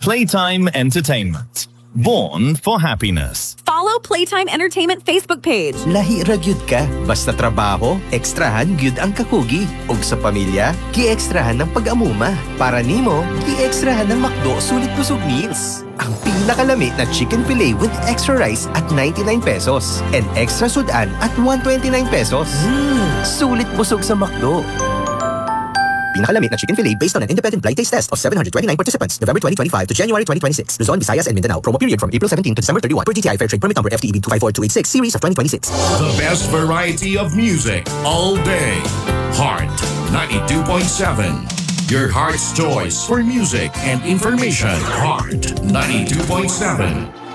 Playtime Entertainment. Born for happiness. Follow Playtime Entertainment Facebook page. Lahi ra gyud ka, basta trabaho, ekstrahan gyud ang kakugi. Ug sa pamilya, gi-ekstrahan ng pag-amuma. Para nimo, gi-ekstrahan ng McDo sulit busog meals. Ang pinakalami na chicken fillet with extra rice at 99 pesos and extra sudan at 129 pesos. Sulit busog sa McDo. Pinakalamit na chicken fillet based on an independent blind taste test of 729 participants, November 2025 to January 2026. Luzon, Visayas, and Mindanao. Promo period from April 17 to December 31 per DTI Fair Trade Permit number FTEB 254286 series of 2026. The best variety of music all day. Heart 92.7. Your heart's choice for music and information. Heart 92.7.